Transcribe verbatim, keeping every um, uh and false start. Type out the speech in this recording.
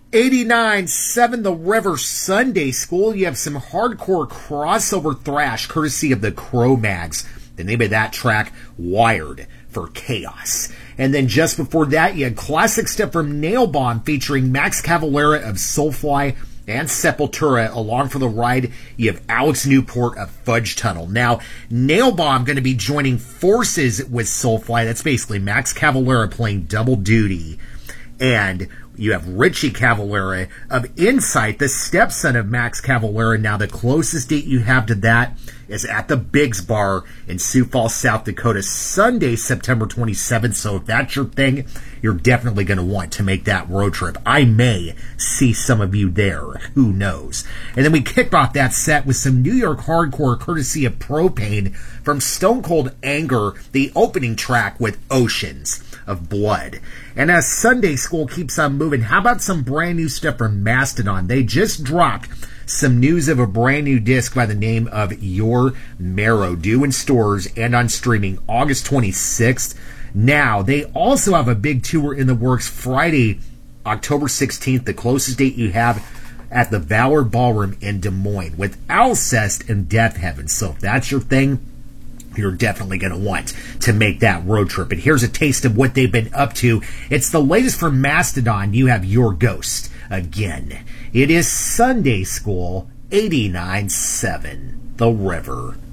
eighty-nine seven The River Sunday School. You have some hardcore crossover thrash courtesy of the Cro-Mags. The name of that track, Wired for Chaos. And then just before that, you had classic stuff from Nailbomb featuring Max Cavalera of Soulfly and Sepultura. Along for the ride, you have Alex Newport of Fudge Tunnel. Now, Nailbomb going to be joining forces with Soulfly. That's basically Max Cavalera playing double duty. And you have Richie Cavalera of Insight, the stepson of Max Cavalera. Now, the closest date you have to that is at the Biggs Bar in Sioux Falls, South Dakota, Sunday, September twenty-seventh. So if that's your thing, you're definitely going to want to make that road trip. I may see some of you there. Who knows? And then we kicked off that set with some New York hardcore courtesy of Propane from Stone Cold Anger, the opening track with Oceans of Blood. And as Sunday School keeps on moving, how about some brand new stuff from Mastodon? They just dropped some news of a brand new disc by the name of Your Marrow, due in stores and on streaming August twenty-sixth. Now, they also have a big tour in the works Friday, October sixteenth, the closest date you have, at the Valor Ballroom in Des Moines with Alcest and Death Heaven. So if that's your thing, you're definitely going to want to make that road trip. And here's a taste of what they've been up to. It's the latest from Mastodon. You have Your Ghost again. It is Sunday School, eighty-nine seven The River.